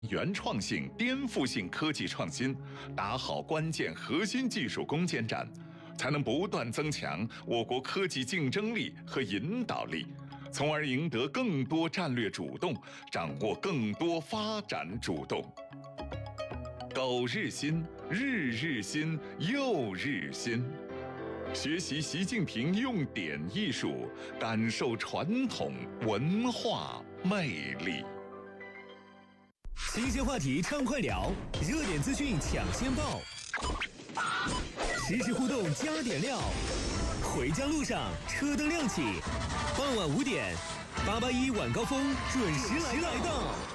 原创性、颠覆性科技创新，打好关键核心技术攻坚战，才能不断增强我国科技竞争力和引导力，从而赢得更多战略主动，掌握更多发展主动。苟日新，日日新，又日新。学习习近平用典艺术，感受传统文化魅力。 新鲜话题畅快聊，热点资讯抢先报，实时互动加点料。回家路上车灯亮起，傍晚5点，881晚高峰准时来到。